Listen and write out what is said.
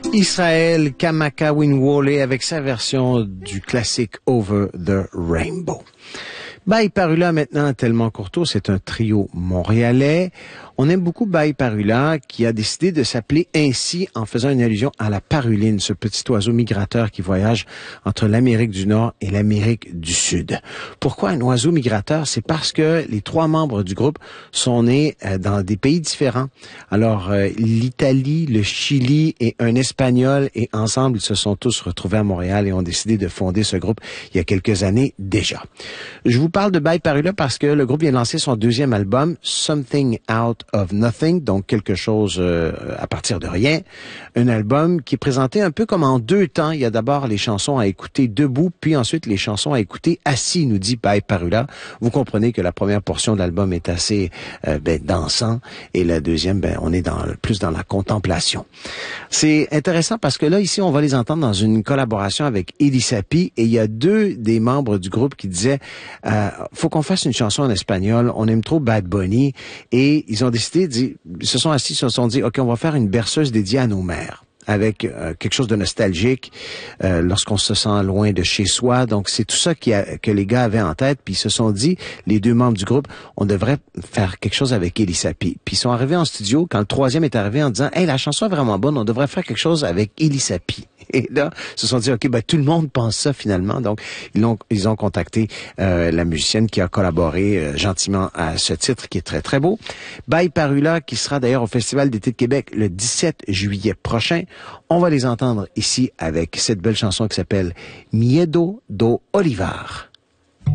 Israël Kamaka-Winwole avec sa version du classique Over the Rainbow. Baï Parula maintenant, Tellement Courteau, c'est un trio montréalais. On aime beaucoup Baï Parula qui a décidé de s'appeler ainsi en faisant une allusion à la paruline, ce petit oiseau migrateur qui voyage entre l'Amérique du Nord et l'Amérique du Sud. Pourquoi un oiseau migrateur? C'est parce que les trois membres du groupe sont nés dans des pays différents. Alors, l'Italie, le Chili et un Espagnol, et ensemble, ils se sont tous retrouvés à Montréal et ont décidé de fonder ce groupe il y a quelques années déjà. Je vous parle de Baï Parula parce que le groupe vient de lancer son deuxième album, Something Out of Nothing, donc quelque chose à partir de rien. Un album qui est présenté un peu comme en deux temps. Il y a d'abord les chansons à écouter debout, puis ensuite les chansons à écouter assis, nous dit Baï Parula. Vous comprenez que la première portion de l'album est assez dansant et la deuxième, on est plus dans la contemplation. C'est intéressant parce que là, ici, on va les entendre dans une collaboration avec Eddie Sapi et il y a deux des membres du groupe qui disaient faut qu'on fasse une chanson en espagnol, on aime trop Bad Bunny, et ils ont décidé, ils se sont assis, ils se sont dit, OK, on va faire une berceuse dédiée à nos mères, avec quelque chose de nostalgique lorsqu'on se sent loin de chez soi. Donc, c'est tout ça que les gars avaient en tête, puis ils se sont dit, les deux membres du groupe, on devrait faire quelque chose avec Eddie Sapi. Puis ils sont arrivés en studio, quand le troisième est arrivé en disant, « Hey, la chanson est vraiment bonne, on devrait faire quelque chose avec Eddie Sapi. » Et là, ils se sont dit, OK, tout le monde pense ça finalement. Donc, ils ont contacté la musicienne qui a collaboré gentiment à ce titre qui est très, très beau. Baï Parula, qui sera d'ailleurs au Festival d'été de Québec le 17 juillet prochain. On va les entendre ici avec cette belle chanson qui s'appelle Miedo do Olivar.